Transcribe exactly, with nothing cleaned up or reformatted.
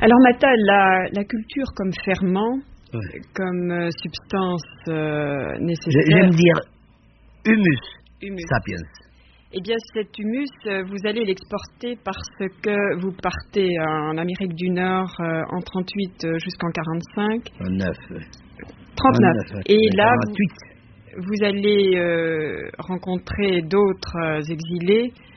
Alors Mata, la, la culture comme ferment, ouais. comme euh, substance euh, nécessaire... J'aime dire humus, humus sapiens. Eh bien, cet humus, vous allez l'exporter parce que vous partez en Amérique du Nord euh, en trente-huit jusqu'en quarante-cinq. trente-neuf. trente-neuf. trente-neuf. Et là, quarante-huit. vous, vous allez euh, rencontrer d'autres euh, exilés